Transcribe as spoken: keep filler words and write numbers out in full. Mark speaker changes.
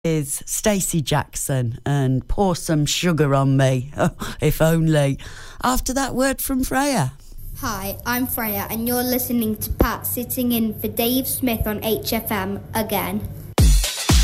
Speaker 1: is Stacey Jackson and Pour Some Sugar on Me, if only. After that word from Freya.
Speaker 2: Hi, I'm Freya and you're listening to Pat sitting in for Dave Smith on H F M again.